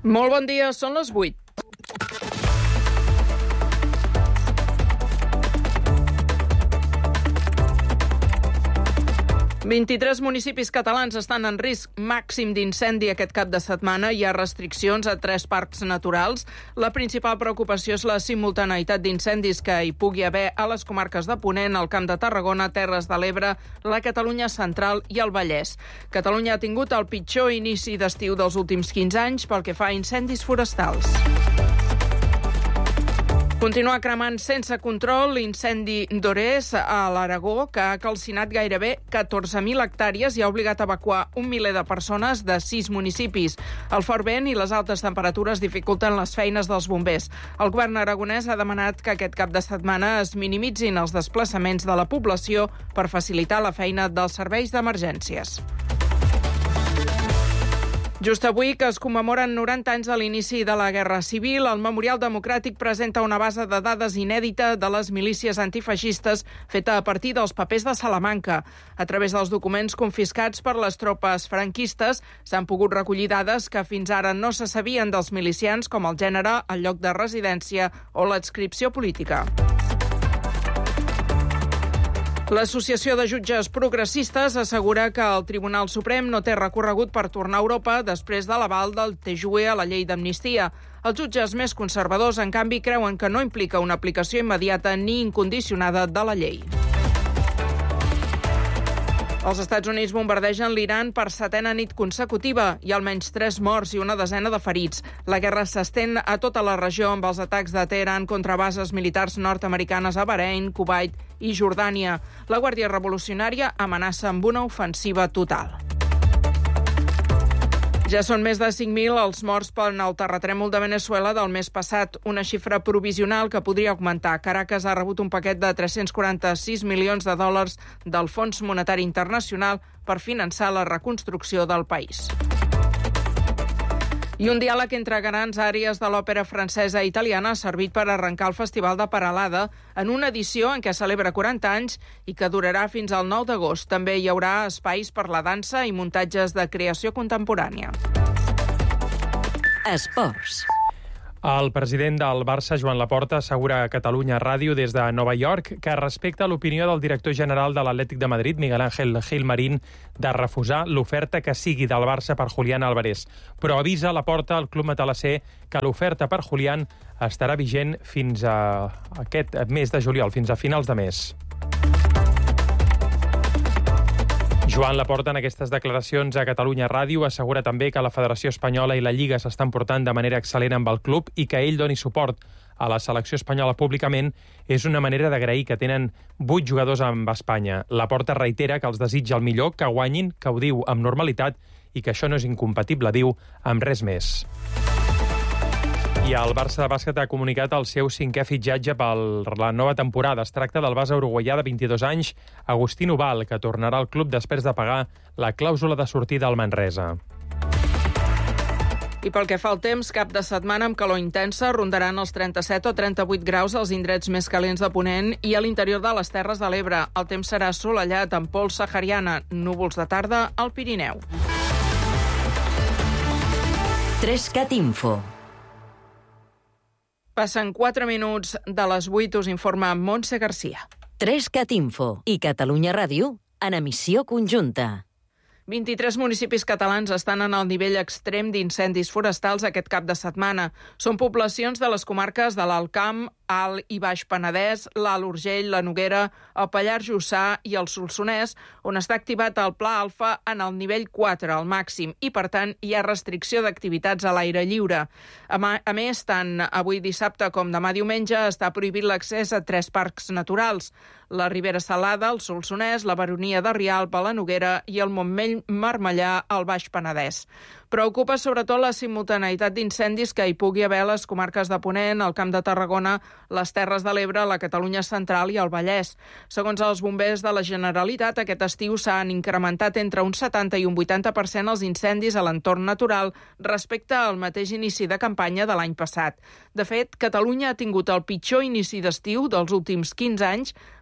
Molt bon dia, són les 8. «23 municipis catalans estan en risc màxim d'incendi aquest cap de setmana. Hi ha restriccions a 3 parcs naturals. La principal preocupació és la simultaneïtat d'incendis que hi pugui haver a les comarques de Ponent, el Camp de Tarragona, Terres de l'Ebre, la Catalunya central i el Vallès. Catalunya ha tingut el pitjor inici d'estiu dels últims 15 anys pel que fa a incendis forestals. Continua cremant sense control l'incendi d'Ores a l'Aragó, que ha calcinat gairebé 14.000 hectàrees i ha obligat a evacuar 1 miler de persones de 6 municipis. El fort vent i les altes temperatures dificulten les feines dels bombers. El govern aragonès ha demanat que aquest cap de setmana es minimitzin els desplaçaments de la població per facilitar la feina dels serveis d'emergències. Just avui, que es commemoren 90 anys de l'inici de la Guerra Civil, el Memorial Democràtic presenta una base de dades inèdita de les milícies antifeixistes feta a partir dels papers de Salamanca. A través dels documents confiscats per les tropes franquistes s'han pogut recollir dades que fins ara no se sabien dels milicians, com el gènere, el lloc de residència o l'adscripció política. L'Associació de Jutges Progressistes assegura que el Tribunal Suprem no té recorregut per tornar a Europa després de l'aval del TJUE a la llei d'amnistia. Els jutges més conservadors, en canvi, creuen que no implica una aplicació immediata ni incondicionada de la llei. Els Estats Units bombardegen l'Iran per 7a nit consecutiva. Hi ha almenys 3 morts i una desena de ferits. La guerra s'estén a tota la regió amb els atacs de Teheran contra bases militars nord-americanes a Bahrein, Kuwait i Jordània. La Guàrdia Revolucionària amenaça amb una ofensiva total. Ja són més de 5.000 els morts pel terratrèmol de Veneçuela del mes passat, una xifra provisional que podria augmentar. Caracas ha rebut un paquet de 346 milions de dòlars del Fons Monetari Internacional per finançar la reconstrucció del país. I un diàleg entre grans àrees de l'òpera francesa i italiana ha servit per arrencar el Festival de Peralada en una edició en què celebra 40 anys i que durarà fins al 9 d'agost. També hi haurà espais per la dansa i muntatges de creació contemporània. Esports. El president del Barça, Joan Laporta, assegura a Catalunya Ràdio des de Nova York que respecta l'opinió del director general de l'Atlètic de Madrid, Miguel Ángel Gilmarín, de refusar l'oferta que sigui del Barça per Julián Álvarez. Però avisa Laporta al club matalasser que l'oferta per Julián estarà vigent fins a aquest mes de juliol, fins a finals de mes. Joan Laporta, en aquestes declaracions a Catalunya Ràdio, assegura també que la Federació Espanyola i la Lliga s'estan portant de manera excel·lent amb el club i que ell doni suport a la selecció espanyola públicament és una manera d'agrair que tenen 8 jugadors amb Espanya. Laporta reitera que els desitja el millor, que guanyin, que ho diu amb normalitat i que això no és incompatible, diu, amb res més. I el Barça de bàsquet ha comunicat el seu 5è fitxatge per la nova temporada. Es tracta del base uruguaià de 22 anys, Agustín Ubal, que tornarà al club després de pagar la clàusula de sortida al Manresa. I pel que fa al temps, cap de setmana amb calor intensa, rondaran els 37 o 38 graus als indrets més calents de Ponent i a l'interior de les Terres de l'Ebre. El temps serà assolellat amb pols sahariana, núvols de tarda al Pirineu. 3CAT Info. Passen 4 minuts de les 8, us informa Montse Garcia. 3CAT Info i Catalunya Ràdio en emissió conjunta. 23 municipis catalans estan en el nivell extrem d'incendis forestals aquest cap de setmana. Són poblacions de les comarques de l'Alt Camp, Alt i Baix Penedès, l'Alt Urgell, la Noguera, el Pallars Jussà i el Solsonès, on està activat el Pla Alfa en el nivell 4, al màxim, i, per tant, hi ha restricció d'activitats a l'aire lliure. A més, tant avui dissabte com demà diumenge està prohibit l'accés a 3 parcs naturals: la Ribera Salada, el Solsonès, la Baronia de Rialb, la Noguera i el Montmell Marmellà, al Baix Penedès. Preocupa sobretot la simultaneïtat d'incendis que hi pugui haver a les comarques de Ponent, el Camp de Tarragona, les Terres de l'Ebre, la Catalunya central i el Vallès. Segons els bombers de la Generalitat, aquest estiu s'han incrementat entre un 70 i un 80% els incendis a l'entorn natural respecte al mateix inici de campanya de l'any passat. De fet, Catalunya ha tingut el pitjor inici d'estiu dels últims 15 anys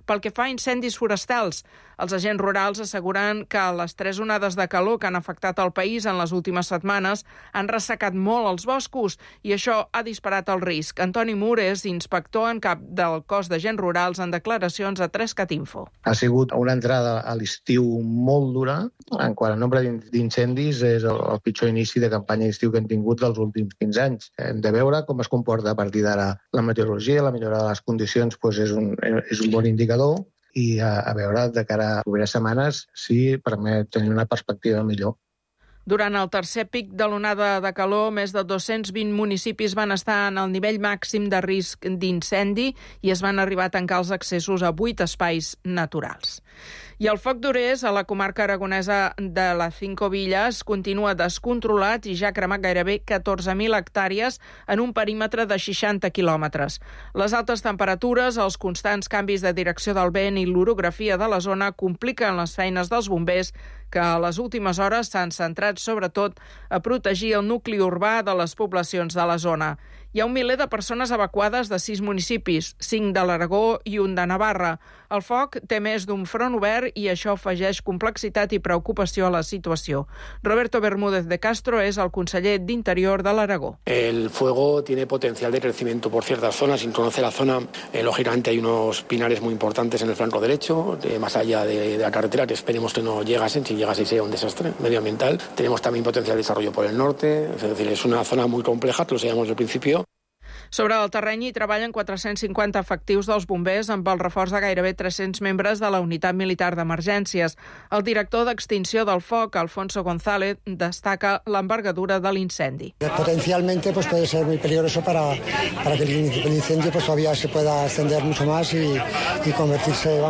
Pel que fa a incendis forestals, els agents rurals asseguren que les 3 onades de calor que han afectat el país en les últimes setmanes han ressecat molt els boscos i això ha disparat el risc. Antoni Mur és inspector en cap del cos d'agents rurals en declaracions a 3CAT-Info. Ha sigut una entrada a l'estiu molt dura. En quant al nombre d'incendis, és el pitjor inici de campanya d'estiu que hem tingut dels últims 15 anys. Hem de veure com es comporta a partir d'ara la meteorologia, la millora de les condicions és un bon indicador i a veure de cara a properes setmanes si permet tenir una perspectiva millor. Durant el tercer pic de l'onada de calor, més de 220 municipis van estar en el nivell màxim de risc d'incendi i es van arribar a tancar els accessos a 8 espais naturals. I el foc d'Orés, a la comarca aragonesa de les Cinco Villas, continua descontrolat i ja ha cremat gairebé 14.000 hectàrees en un perímetre de 60 quilòmetres. Les altes temperatures, els constants canvis de direcció del vent i l'orografia de la zona compliquen les feines dels bombers, que a les últimes hores s'han centrat sobretot a protegir el nucli urbà de les poblacions de la zona. Hi ha 1 miler de persones evacuades de 6 municipis, 5 de l'Aragó i 1 de Navarra. El foc té més d'un front obert i això afegeix complexitat i preocupació a la situació. Roberto Bermúdez de Castro és el conseller d'Interior de l'Aragó. El fuego tiene potencial de crecimiento por ciertas zonas. Sin conocer la zona, lógicamente hay unos pinares muy importantes en el flanco derecho, más allá de la carretera, que esperemos que no llegasen. Si llegase sería un desastre medioambiental. Tenemos también potencial de desarrollo por el norte. Es decir, es una zona muy compleja, que lo sabíamos desde el principio. Sobre el terreny hi treballen 450 efectius dels bombers amb el reforç de gairebé 300 membres de la unitat militar d'emergències. El director d'extinció del foc, Alfonso González, destaca l'envergadura de l'incendi. Potencialmente puede ser muy peligroso para que el incendio todavía se pueda extender mucho más y convertirse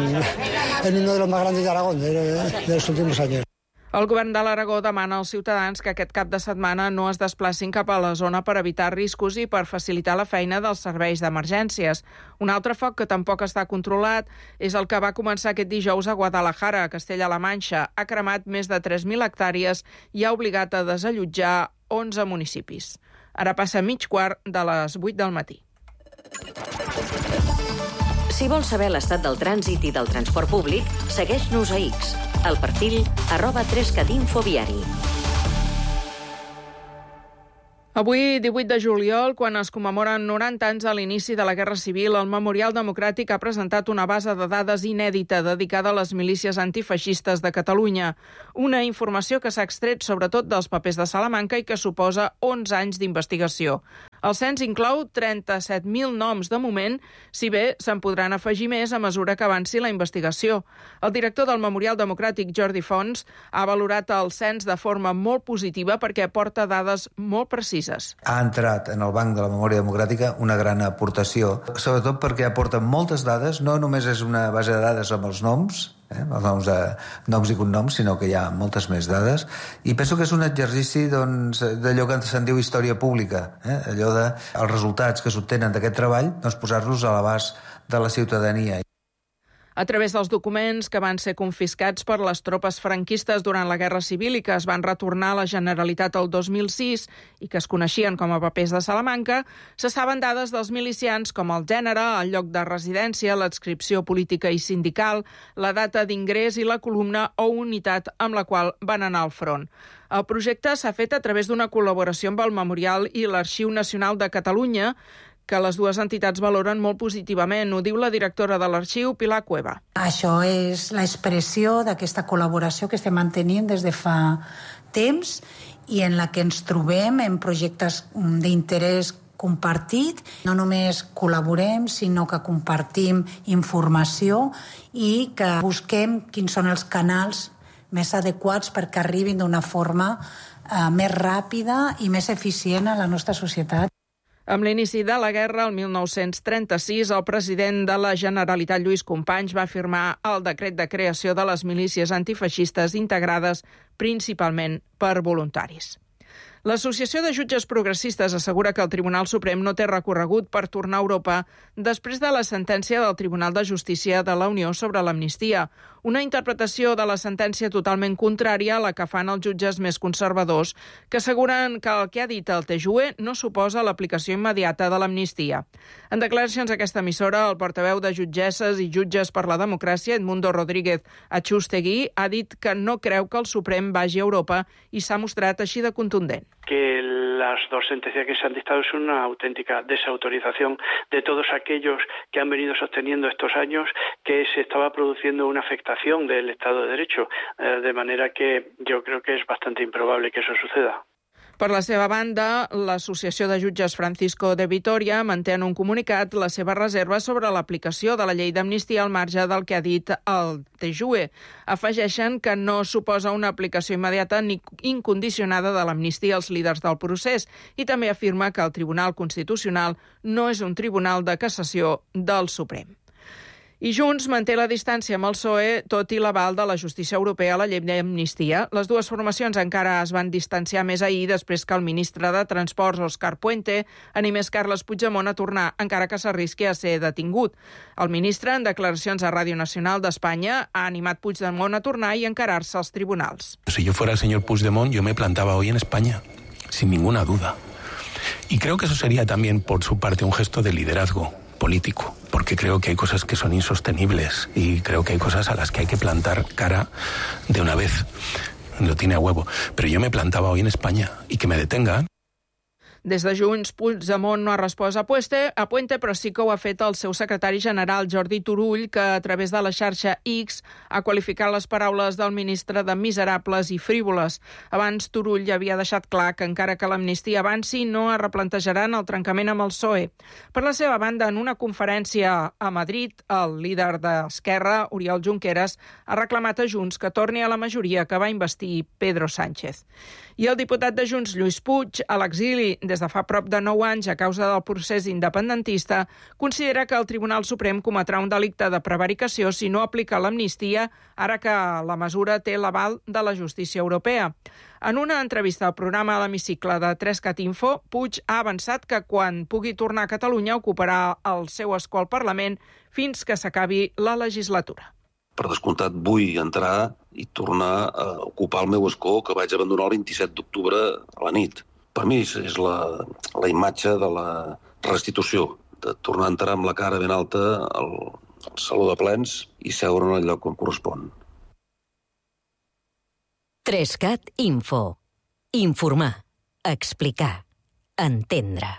en uno de los más grandes de Aragón de los últimos años. El govern de l'Aragó demana als ciutadans que aquest cap de setmana no es desplacin cap a la zona per evitar riscos i per facilitar la feina dels serveis d'emergències. Un altre foc que tampoc està controlat és el que va començar aquest dijous a Guadalajara, a Castella-La Manxa. Ha cremat més de 3.000 hectàrees i ha obligat a desallotjar 11 municipis. Ara passa 3:15 de les 8 del matí. Si vols saber l'estat del trànsit i del transport públic, segueix-nos a X, al perfil @3CAT-Info-Viari. Avui, 18 de juliol, quan es commemoren 90 anys a l'inici de la Guerra Civil, el Memorial Democràtic ha presentat una base de dades inèdita dedicada a les milícies antifeixistes de Catalunya. Una informació que s'ha extret sobretot dels papers de Salamanca i que suposa 11 anys d'investigació. El cens inclou 37.000 noms de moment, si bé se'n podran afegir més a mesura que avanci la investigació. El director del Memorial Democràtic, Jordi Fons, ha valorat el cens de forma molt positiva perquè aporta dades molt precises. Ha entrat en el banc de la memòria democràtica una gran aportació, sobretot perquè aporta moltes dades, no només és una base de dades amb els noms, noms i cognoms, sinó que hi ha moltes més dades, i penso que és un exercici d'allò que se'n diu història pública, allò de els resultats que s'obtenen d'aquest treball, posar-los a l'abast de la ciutadania. A través dels documents que van ser confiscats per les tropes franquistes durant la Guerra Civil i que es van retornar a la Generalitat el 2006 i que es coneixien com a papers de Salamanca, se saben dades dels milicians com el gènere, el lloc de residència, l'adscripció política i sindical, la data d'ingrés i la columna o unitat amb la qual van anar al front. El projecte s'ha fet a través d'una col·laboració amb el Memorial i l'Arxiu Nacional de Catalunya, que les dues entitats valoren molt positivament. Ho diu la directora de l'Arxiu, Pilar Cueva. Això és l'expressió d'aquesta col·laboració que estem mantenint des de fa temps i en la que ens trobem en projectes d'interès compartit. No només col·laborem, sinó que compartim informació i que busquem quins són els canals més adequats perquè arribin d'una forma més ràpida i més eficient a la nostra societat. Amb l'inici de la guerra, el 1936, el president de la Generalitat, Lluís Companys, va firmar el decret de creació de les milícies antifeixistes integrades principalment per voluntaris. L'Associació de Jutges Progressistes assegura que el Tribunal Suprem no té recorregut per tornar a Europa després de la sentència del Tribunal de Justícia de la Unió sobre l'amnistia, una interpretació de la sentència totalment contrària a la que fan els jutges més conservadors, que asseguren que el que ha dit el TJUE no suposa l'aplicació immediata de l'amnistia. En declaracions a aquesta emissora, el portaveu de Jutgesses i Jutges per la Democràcia, Edmundo Rodríguez Achustegui, ha dit que no creu que el Suprem vagi a Europa i s'ha mostrat així de contundent. Que las dos sentencias que se han dictado son una auténtica desautorización de todos aquellos que han venido sosteniendo estos años que se estaba produciendo una afectación del Estado de Derecho, de manera que yo creo que es bastante improbable que eso suceda. Per la seva banda, l'Associació de Jutges Francisco de Vitoria manté en un comunicat la seva reserva sobre l'aplicació de la llei d'amnistia al marge del que ha dit el TJUE. Afegeixen que no suposa una aplicació immediata ni incondicionada de l'amnistia als líders del procés i també afirma que el Tribunal Constitucional no és un tribunal de cassació del Suprem. I Junts manté la distància amb el PSOE, tot i l'aval de la justícia europea a la llei d'amnistia. Les dues formacions encara es van distanciar més ahir després que el ministre de Transports, Òscar Puente, animés Carles Puigdemont a tornar, encara que s'arrisqui a ser detingut. El ministre, en declaracions a Ràdio Nacional d'Espanya, ha animat Puigdemont a tornar i encarar-se als tribunals. Si yo fuera el señor Puigdemont, yo me plantaba hoy en España, sin ninguna duda. Y creo que eso sería también, por su parte, un gesto de liderazgo político, porque creo que hay cosas que son insostenibles y creo que hay cosas a las que hay que plantar cara de una vez. Lo tiene a huevo. Pero yo me plantaba hoy en España y que me detengan. Des de Junts, Puigdemont no ha respost a Puente, però sí que ho ha fet el seu secretari general, Jordi Turull, que a través de la xarxa X ha qualificat les paraules del ministre de miserables i frívoles. Abans, Turull ja havia deixat clar que encara que l'amnistia avanci, no es replantejaran el trencament amb el PSOE. Per la seva banda, en una conferència a Madrid, el líder d'Esquerra, Oriol Junqueras, ha reclamat a Junts que torni a la majoria que va investir Pedro Sánchez. I el diputat de Junts, Lluís Puig, a l'exili des de fa prop de 9 anys a causa del procés independentista, considera que el Tribunal Suprem cometrà un delicte de prevaricació si no aplica l'amnistia, ara que la mesura té l'aval de la justícia europea. En una entrevista al programa a l'hemicicle de 3cat Info, Puig ha avançat que quan pugui tornar a Catalunya ocuparà el seu escó al Parlament fins que s'acabi la legislatura. Per descomptat, vull entrar i tornar a ocupar el meu escó que vaig abandonar el 27 d'octubre a la nit. Per mi és la imatge de la restitució, de tornar a entrar amb la cara ben alta al saló de plens i seure en el lloc on correspon. 3cat Info. Informar, explicar, entendre.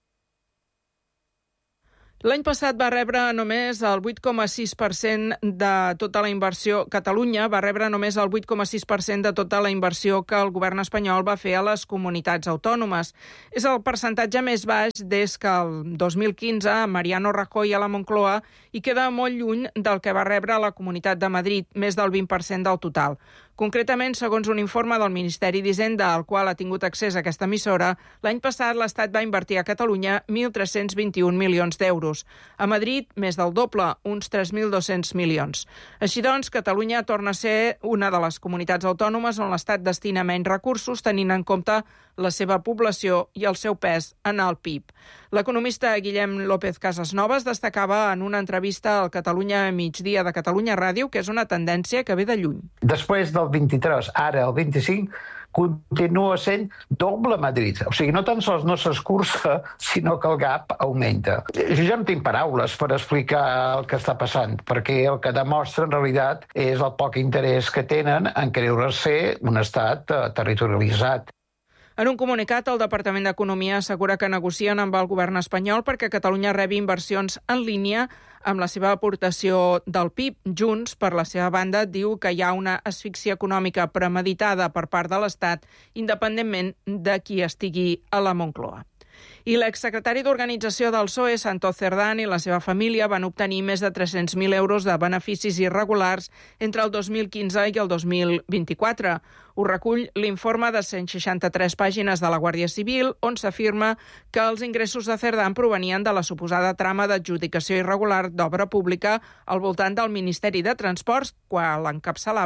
L'any passat va rebre només el 8,6% de tota la inversió. Catalunya va rebre només el 8,6% de tota la inversió que el govern espanyol va fer a les comunitats autònomes. És el percentatge més baix des que el 2015 Mariano Rajoy a la Moncloa i queda molt lluny del que va rebre la Comunitat de Madrid, més del 20% del total. Concretament, segons un informe del Ministeri d'Hisenda, al qual ha tingut accés aquesta emissora, l'any passat l'Estat va invertir a Catalunya 1.321 milions d'euros. A Madrid, més del doble, uns 3.200 milions. Així doncs, Catalunya torna a ser una de les comunitats autònomes on l'Estat destina menys recursos, tenint en compte la seva població i el seu pes en el PIB. L'economista Guillem López Casasnovas destacava en una entrevista al Catalunya Migdia de Catalunya Ràdio que és una tendència que ve de lluny. Després del 23, ara el 25, continua sent doble Madrid. O sigui, no tan sols no s'escurça, sinó que el gap augmenta. Jo ja no tinc paraules per explicar el que està passant, perquè el que demostra en realitat és el poc interès que tenen en creure-se un estat territorialitzat. En un comunicat, el Departament d'Economia assegura que negocien amb el govern espanyol perquè Catalunya rebi inversions en línia amb la seva aportació del PIB. Junts, per la seva banda, diu que hi ha una asfíxia econòmica premeditada per part de l'Estat, independentment de qui estigui a la Moncloa. I l'exsecretari d'Organització del PSOE, Santos Cerdán, i la seva família van obtenir més de 300.000 euros de beneficis irregulars entre el 2015 i el 2024. Ho recull l'informe de 163 pàgines de la Guàrdia Civil, on s'afirma que els ingressos de Cerdán provenien de la suposada trama d'adjudicació irregular d'obra pública al voltant del Ministeri de Transports, quan l'encapçalava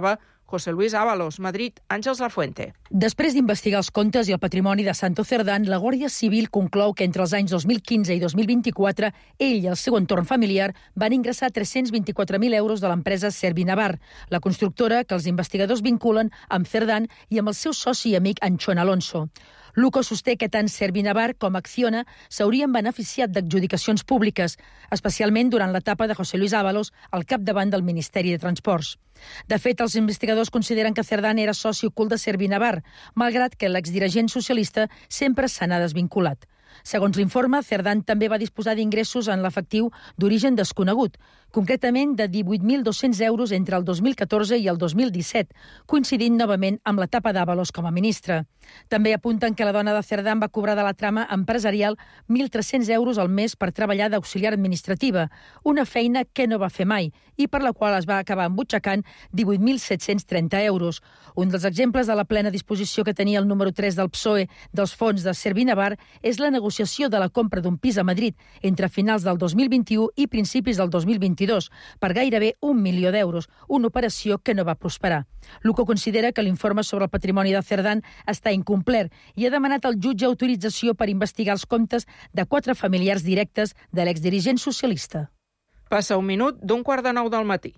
José Luis Ábalos, Madrid, Àngels Lafuente. Després d'investigar els comptes i el patrimoni de Santo Cerdán, la Guàrdia Civil conclou que entre els anys 2015 i 2024 ell i el seu entorn familiar van ingressar 324.000 euros de l'empresa Servinavar, la constructora que els investigadors vinculen amb Cerdán i amb el seu soci i amic Anchón Alonso. Luco sosté que tant Servinavar com Acciona s'haurien beneficiat d'adjudicacions públiques, especialment durant l'etapa de José Luis Ábalos al capdavant del Ministeri de Transports. De fet, els investigadors consideren que Cerdán era soci ocult de Servinavar, malgrat que l'exdirigent socialista sempre se n'ha desvinculat. Segons l'informe, Cerdán també va disposar d'ingressos en l'efectiu d'origen desconegut, concretament de 18.200 euros entre el 2014 i el 2017, coincidint novament amb l'etapa d'Ábalos com a ministre. També apunten que la dona de Cerdán va cobrar de la trama empresarial 1.300 euros al mes per treballar d'auxiliar administrativa, una feina que no va fer mai i per la qual es va acabar embutxacant 18.730 euros. Un dels exemples de la plena disposició que tenia el número 3 del PSOE dels fons de Servinavar és la negociació de la compra d'un pis a Madrid entre finals del 2021 i principis del 2022 per gairebé 1 milió d'euros, una operació que no va prosperar. Luco considera que l'informe sobre el patrimoni de Cerdán està incomplert i ha demanat al jutge autorització per investigar els comptes de 4 familiars directes de l'exdirigent socialista. Passa 1 minut d'1:45 del matí.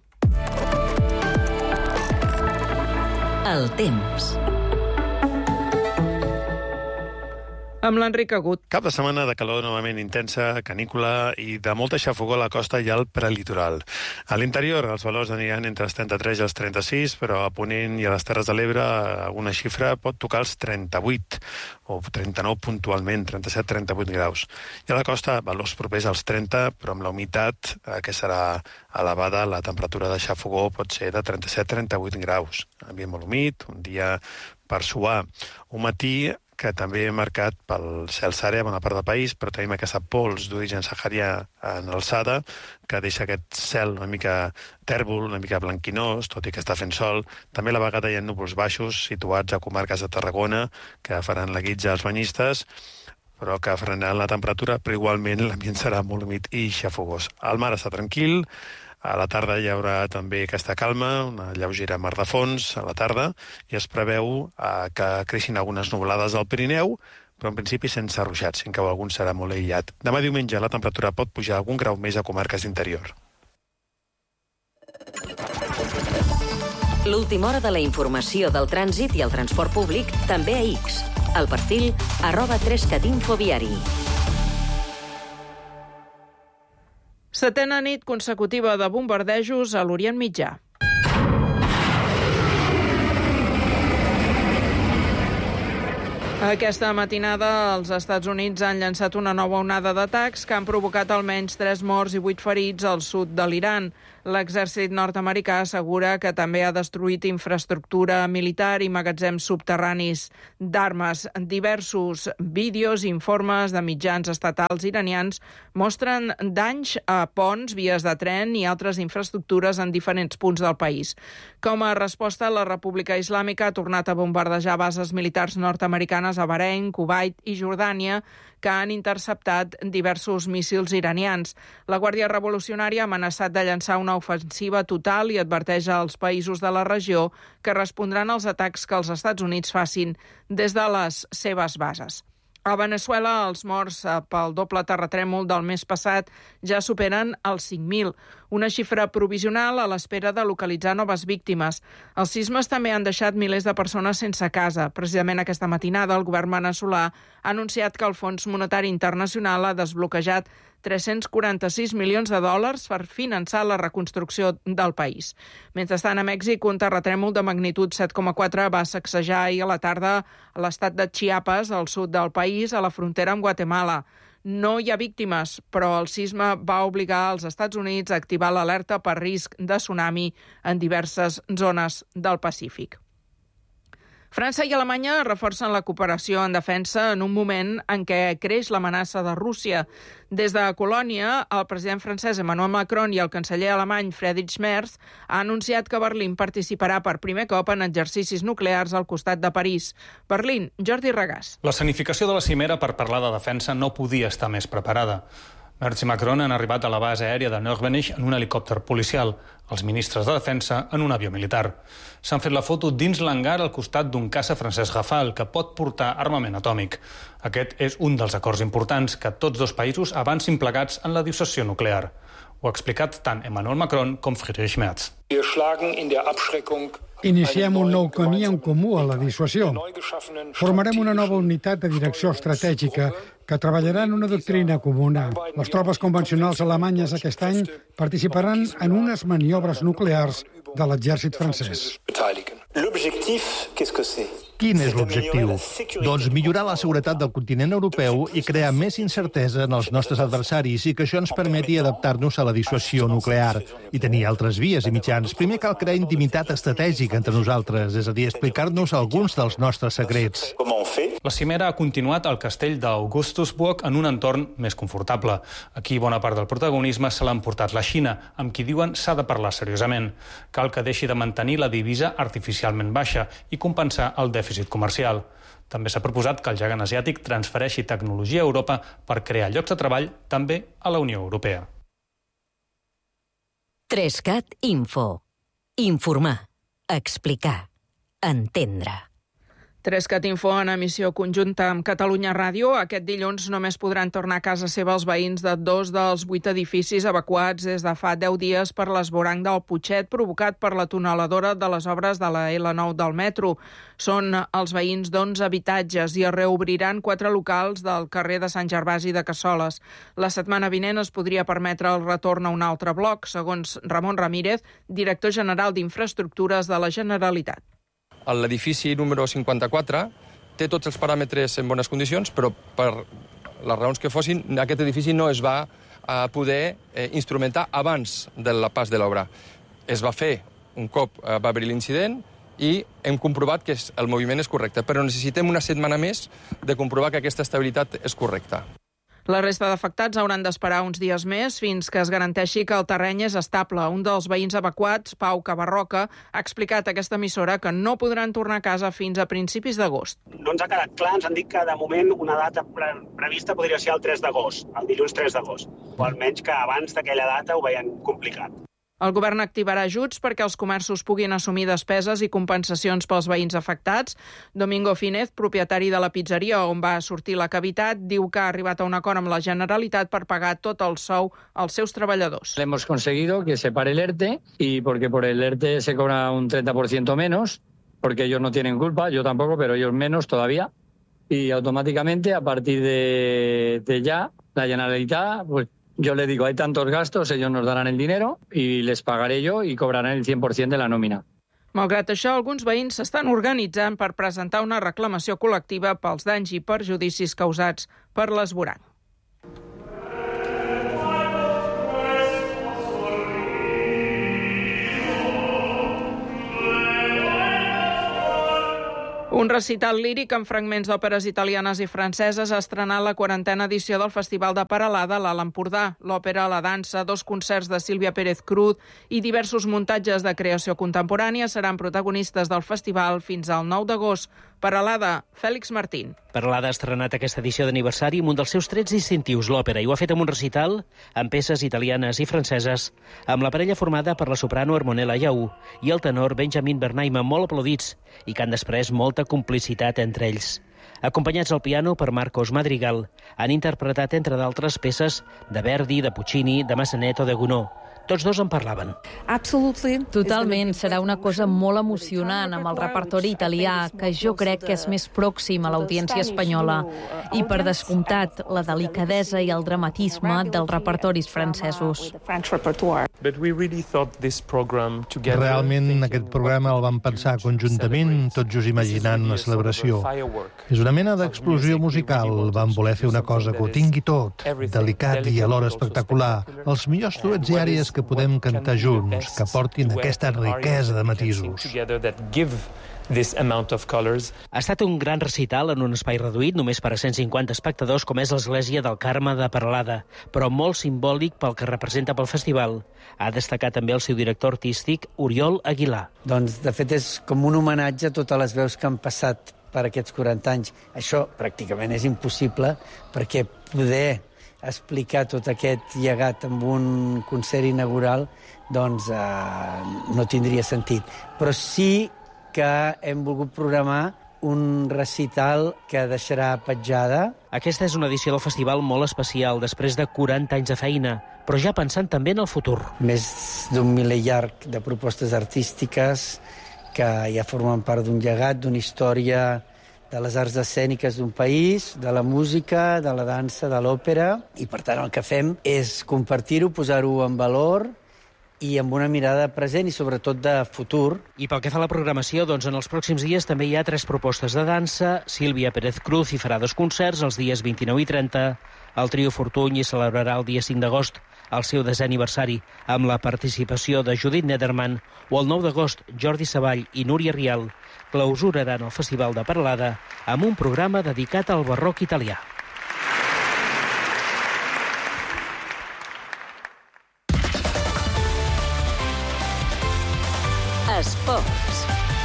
El temps. Amb l'Enric Agut. Cap de setmana de calor novament intensa, canícula i de molta xafogor a la costa i al prelitoral. A l'interior els valors aniran entre els 33 i els 36, però a Ponent i a les Terres de l'Ebre alguna xifra pot tocar els 38 o 39 puntualment, 37-38 graus. I a la costa valors propers als 30, però amb la humitat que serà elevada, la temperatura de xafogor pot ser de 37-38 graus. Ambient molt humit, un dia per suar. Un matí que també marcat pel cel serè a bona part del país, però tenim aquesta pols d'origen saharià en alçada, que deixa aquest cel una mica tèrbol, una mica blanquinós, tot i que està fent sol. També a la vegada hi ha núvols baixos situats a comarques de Tarragona, que faran la guitza als banyistes, però que frenaran la temperatura, però igualment l'ambient serà molt humit i xafogós. El mar està tranquil. A la tarda hi haurà també aquesta calma, una lleugera mar de fons a la tarda, i es preveu que creixin algunes nuvolades al Pirineu, però en principi sense ruixats, si en cau algun serà molt aïllat. Demà diumenge la temperatura pot pujar algun grau més a comarques d'interior. L'última hora de la informació del trànsit i el transport públic també a X. El perfil @3catinfoviari. Setena nit consecutiva de bombardejos a l'Orient Mitjà. Aquesta matinada els Estats Units han llançat una nova onada d'atacs que han provocat almenys 3 morts i 8 ferits al sud de l'Iran. L'exèrcit nord-americà assegura que també ha destruït infraestructura militar i magatzems subterranis d'armes. Diversos vídeos i informes de mitjans estatals iranians mostren danys a ponts, vies de tren i altres infraestructures en diferents punts del país. Com a resposta, la República Islàmica ha tornat a bombardejar bases militars nord-americanes a Bahrein, Kuwait i Jordània, que han interceptat diversos míssils iranians. La Guàrdia Revolucionària ha amenaçat de llançar una ofensiva total i adverteix als països de la regió que respondran als atacs que els Estats Units facin des de les seves bases. A Veneçuela, els morts pel doble terratrèmol del mes passat ja superen els 5.000, una xifra provisional a l'espera de localitzar noves víctimes. Els sismes també han deixat milers de persones sense casa. Precisament aquesta matinada, el govern veneçolà ha anunciat que el Fons Monetari Internacional ha desbloquejat 346 milions de dòlars per finançar la reconstrucció del país. Mentrestant, a Mèxic, un terratrèmol de magnitud 7,4 va sacsejar ahir a la tarda a l'estat de Chiapas, al sud del país, a la frontera amb Guatemala. No hi ha víctimes, però el sisme va obligar els Estats Units a activar l'alerta per risc de tsunami en diverses zones del Pacífic. França i Alemanya reforcen la cooperació en defensa en un moment en què creix l'amenaça de Rússia. Des de Colònia, el president francès Emmanuel Macron i el canceller alemany Friedrich Merz han anunciat que Berlín participarà per primer cop en exercicis nuclears al costat de París. Berlín, Jordi Regàs. La escenificació de la cimera per parlar de defensa no podia estar més preparada. Merz i Macron han arribat a la base aèria de Nürnberg en un helicòpter policial, els ministres de Defensa en un avió militar. S'han fet la foto dins l'hangar al costat d'un caça francès Rafale que pot portar armament atòmic. Aquest és un dels acords importants que tots dos països avancin plegats en la dissuasió nuclear. Ho ha explicat tant Emmanuel Macron com Friedrich Merz. Iniciem un nou camí en comú a la dissuasió. Formarem una nova unitat de direcció estratègica que treballarà en una doctrina comuna. Les tropes convencionals alemanyes aquest any participaran en unes maniobres nuclears de l'exèrcit francès. Quin és l'objectiu? Doncs millorar la seguretat del continent europeu i crear més incertesa en els nostres adversaris i que això ens permeti adaptar-nos a la dissuasió nuclear i tenir altres vies i mitjans. Primer cal crear intimitat estratègica entre nosaltres, és a dir, explicar-nos alguns dels nostres secrets. La cimera ha continuat al castell d'Augustusburg en un entorn més confortable. Aquí bona part del protagonisme se l'ha emportat la Xina, amb qui diuen s'ha de parlar seriosament. Cal que deixi de mantenir la divisa artificialment baixa i compensar el dèficit comercial. També s'ha proposat que el gegant asiàtic transfereixi tecnologia a Europa per crear llocs de treball també a la Unió Europea. 3CAT Info. Informar, explicar, entendre. 3CAT Info en emissió conjunta amb Catalunya Ràdio. Aquest dilluns només podran tornar a casa seva els veïns de 2 dels 8 edificis evacuats des de fa 10 dies per l'esvoranc del Putxet provocat per la tuneladora de les obres de la L9 del metro. Són els veïns d'11 habitatges i es reobriran 4 locals del carrer de Sant Gervasi de Cassoles. La setmana vinent es podria permetre el retorn a un altre bloc, segons Ramon Ramírez, director general d'Infraestructures de la Generalitat. L'edifici número 54 té tots els paràmetres en bones condicions, però per les raons que fossin, aquest edifici no es va poder instrumentar abans del pas de l'obra. Es va fer un cop va haver-hi l'incident i hem comprovat que el moviment és correcte, però necessitem una setmana més de comprovar que aquesta estabilitat és correcta. La resta d'afectats hauran d'esperar uns dies més fins que es garanteixi que el terreny és estable. Un dels veïns evacuats, Pau Cabarroca, ha explicat a aquesta emissora que no podran tornar a casa fins a principis d'agost. No ens ha quedat clar, ens han dit que de moment una data prevista podria ser el 3 d'agost, el dilluns 3 d'agost, o almenys que abans d'aquella data ho veien complicat. El govern activarà ajuts perquè els comerços puguin assumir despeses i compensacions pels veïns afectats. Domingo Fínez, propietari de la pizzeria on va sortir la cavitat, diu que ha arribat a un acord amb la Generalitat per pagar tot el sou als seus treballadors. Hemos conseguido que se pare el ERTE y porque por el ERTE se cobra un 30% menos, porque ellos no tienen culpa, yo tampoco, pero ellos menos todavía. Y automáticamente, a partir de ya, la Generalitat, pues yo les digo, hay tantos gastos, ellos nos darán el dinero y les pagaré yo y cobrarán el 100% de la nómina. Malgrat això, alguns veïns s'estan organitzant per presentar una reclamació col·lectiva pels danys i perjudicis causats per l'esvoranc. Un recital líric amb fragments d'òperes italianes i franceses ha estrenat la 40a edició del Festival de Peralada a l'Alt Empordà. L'òpera, la dansa, 2 concerts de Sílvia Pérez Cruz i diversos muntatges de creació contemporània seran protagonistes del festival fins al 9 d'agost. Peralada, Fèlix Martín. Peralada ha estrenat aquesta edició d'aniversari amb un dels seus trets distintius, l'òpera, i ho ha fet amb un recital amb peces italianes i franceses, amb la parella formada per la soprano Hermonella Iaú i el tenor Benjamin Bernaima, molt aplaudits, i que han després molta complicitat entre ells. Acompanyats al piano per Marcos Madrigal, han interpretat, entre d'altres, peces de Verdi, de Puccini, de Massenet o de Gounod. Tots dos en parlaven. Totalment, serà una cosa molt emocionant amb el repertori italià, que jo crec que és més pròxim a l'audiència espanyola. I, per descomptat, la delicadesa i el dramatisme dels repertoris francesos. Realment, aquest programa el vam pensar conjuntament, tots just imaginant una celebració. És una mena d'explosió musical. Vam voler fer una cosa que ho tingui tot, delicat i alhora espectacular. Els millors duets i àrees que podem cantar junts, que portin aquesta riquesa de matisos. Ha estat un gran recital en un espai reduït, només per a 150 espectadors, com és l'Església del Carme de Peralada, però molt simbòlic pel que representa pel festival. Ha destacat també el seu director artístic, Oriol Aguilar. Doncs, de fet, és com un homenatge a totes les veus que han passat per aquests 40 anys. Això pràcticament és impossible, perquè poder explicar tot aquest llegat amb un concert inaugural, doncs no tindria sentit. Però sí que hem volgut programar un recital que deixarà petjada. Aquesta és una edició del festival molt especial, després de 40 anys de feina, però ja pensant també en el futur. Més d'un miler llarg de propostes artístiques que ja formen part d'un llegat, d'una història de les arts escèniques d'un país, de la música, de la dansa, de l'òpera, i per tant el que fem és compartir-ho, posar-ho en valor i amb una mirada present i sobretot de futur. I pel que fa a la programació, doncs en els pròxims dies també hi ha 3 propostes de dansa. Sílvia Pérez Cruz hi farà 2 concerts els dies 29 i 30. El Trio Fortuny hi celebrarà el dia 5 d'agost el seu 10è aniversari amb la participació de Judit Nederman, o el 9 d'agost Jordi Savall i Núria Rial clausuraran el Festival de Peralada amb un programa dedicat al barroc italià. Esports.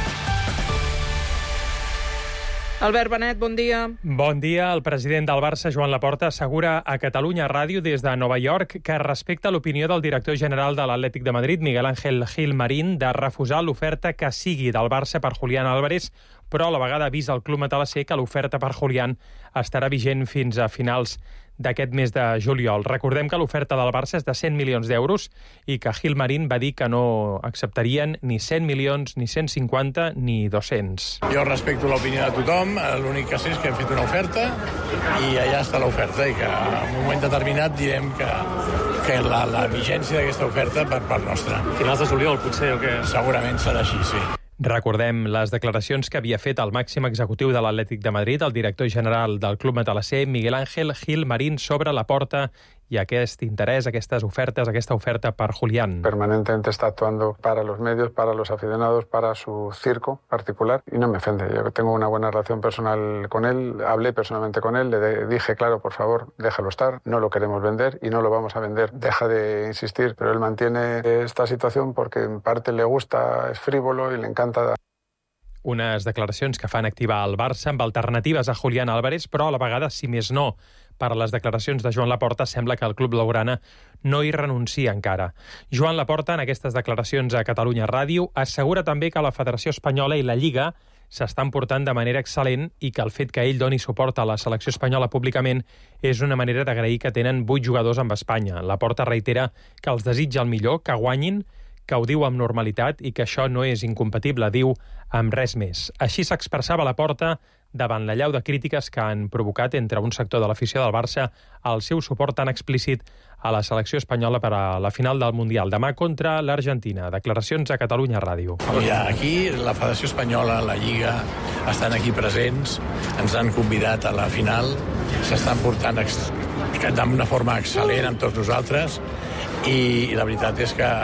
Albert Benet, bon dia. Bon dia. El president del Barça, Joan Laporta, assegura a Catalunya Ràdio des de Nova York que respecta l'opinió del director general de l'Atlètic de Madrid, Miguel Ángel Gil Marín, de refusar l'oferta que sigui del Barça per Julián Álvarez, però a la vegada avisa al club matalasser que l'oferta per Julián estarà vigent fins a finals d'aquest mes de juliol. Recordem que l'oferta del Barça és de 100 milions d'euros i que Gil Marín va dir que no acceptarien ni 100 milions, ni 150, ni 200. Jo respecto l'opinió de tothom, l'únic que sé és que hem fet una oferta i allà està l'oferta i que en un moment determinat direm que la vigència d'aquesta oferta per part nostra. Finals de juliol, potser, o què? Segurament serà així, sí. Recordem les declaracions que havia fet el màxim executiu de l'Atlètic de Madrid, el director general del club matalasser, Miguel Ángel Gil Marín, sobre Laporta y aquest interés, estas ofertas, esta oferta para Julián. Permanentemente está actuando para los medios, para los aficionados, para su circo particular y no me ofende. Yo tengo una buena relación personal con él, hablé personalmente con él, le dije, claro, por favor, déjalo estar, no lo queremos vender y no lo vamos a vender. Deja de insistir, pero él mantiene esta situación porque en parte le gusta, es frívolo y le encanta. Unes declaracions que fan activar el Barça amb alternatives a Julián Álvarez, però a la vegada, si més no, per a les declaracions de Joan Laporta, sembla que el club blaugrana no hi renuncia encara. Joan Laporta, en aquestes declaracions a Catalunya Ràdio, assegura també que la Federació Espanyola i la Lliga s'estan portant de manera excel·lent i que el fet que ell doni suport a la selecció espanyola públicament és una manera d'agrair que tenen 8 jugadors amb Espanya. Laporta reitera que els desitja el millor, que guanyin, que ho diu amb normalitat i que això no és incompatible, diu, amb res més. Així s'expressava Laporta davant l'allau de crítiques que han provocat entre un sector de l'afició del Barça el seu suport tan explícit a la selecció espanyola per a la final del Mundial demà contra l'Argentina. Declaracions a Catalunya Ràdio. Aquí la Federació Espanyola, la Lliga, estan aquí presents, ens han convidat a la final, s'estan portant d'una forma excel·lent amb tots nosaltres i la veritat és que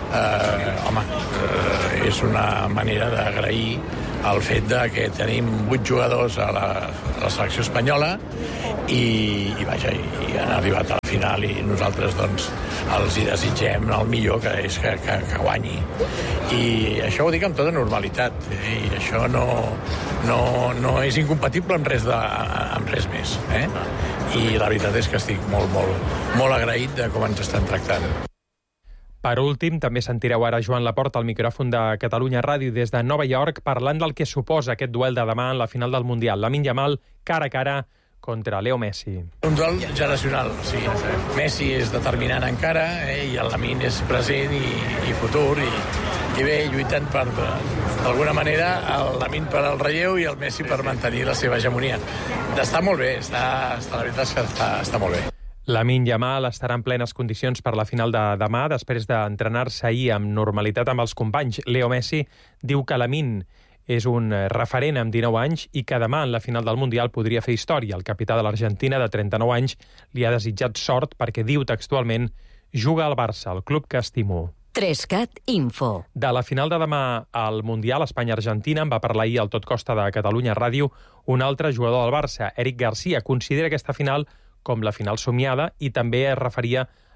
és una manera d'agrair el fet de que tenim 8 jugadors a la selecció espanyola i han arribat a la final i nosaltres doncs els hi desitgem el millor, que és que guanyi. I això ho dic amb tota normalitat, i això no és incompatible amb res més. I la veritat és que estic molt agraït de com ens estan tractant. Per últim, també sentireu ara Joan Laporta al micròfon de Catalunya Ràdio des de Nova York parlant del que suposa aquest duel de demà en la final del Mundial. Lamine Yamal cara a cara contra Leo Messi. Un duel generacional, sí. Messi és determinant encara i el Lamine és present i futur i bé, lluitant per, d'alguna manera, el Lamine per al relleu i el Messi per mantenir la seva hegemonia. Està molt bé, la veritat és que està molt bé. Lamine Yamal estarà en plenes condicions per la final de demà, després d'entrenar-se ahir amb normalitat amb els companys. Leo Messi diu que Lamine és un referent amb 19 anys i que demà en la final del Mundial podria fer història. El capità de l'Argentina, de 39 anys, li ha desitjat sort perquè, diu textualment, juga al Barça, el club que estimo. 3cat Info. De la final de demà al Mundial Espanya-Argentina en va parlar ahir al Tot Costa de Catalunya Ràdio un altre jugador del Barça, Eric Garcia. Considera aquesta final com la final somiada i també es referia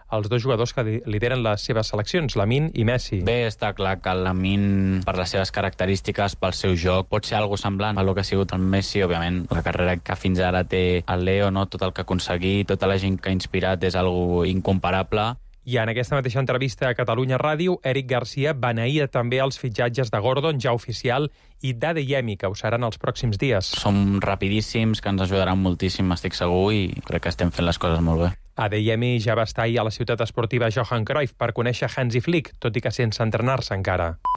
els dos jugadors que lideren les seves seleccions, Lamine i Messi. Bé, està clar que el Lamine, per les seves característiques, pel seu joc, pot ser algo semblant a lo que ha sigut el Messi, òbviament. La carrera que fins ara té el Leo, no? Tot el que ha aconseguit, tota la gent que ha inspirat és algo incomparable. I en aquesta mateixa entrevista a Catalunya Ràdio, Eric Garcia beneïa també els fitxatges de Gordon, ja oficial, i d'Adeyemi, que ho seran els pròxims dies. Som rapidíssims, que ens ajudaran moltíssim, estic segur, i crec que estem fent les coses molt bé. Adeyemi ja va estar ahir a la ciutat esportiva Johan Cruyff per conèixer Hansi Flick, tot i que sense entrenar-se encara.